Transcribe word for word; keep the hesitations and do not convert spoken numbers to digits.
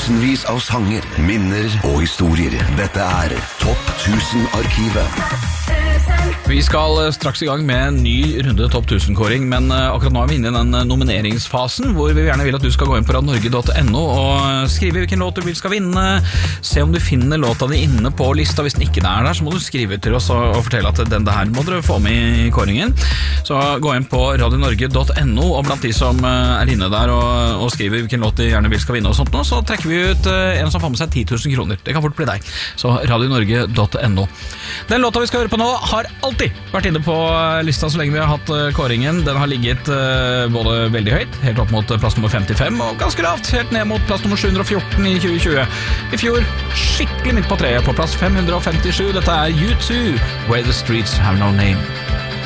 Tusenvis av sanger, minner og historier. Dette er Topp tusen-arkivet. Vi skal straks i gang med en ny runde Topp tusen-kåring, men akkurat nå er vi inne i den nomineringsfasen, hvor vi gjerne vil at du skal gå inn på radio norge punktum no og skrive hvilken låt du vil skal vinne. Se om du finner låta di inne på lista. Hvis den ikke er der, så må du skrive til oss og fortelle at den der må dere få med i kåringen. Så gå inn på radio norge punktum no, og blant de som er inne der og, og skriver hvilken låt de gjerne vil skal vinne og sånt nå, så trekker vi ut en som får med seg ti tusen kroner. Det kan fort bli deg. Så radio norge punktum no. Den låta vi skal høre på nå har alltid vært inne på lista så lenge vi har hatt kåringen. Den har ligget både veldig høyt, helt opp mot plass nummer femtifem, og ganske lavt, helt ned mot plass nummer sju hundre og fjorten i tjue tjue. I fjor skikkelig midt på treet på plass fem hundre og femtisju. Dette er U two, Where the Streets Have No Name.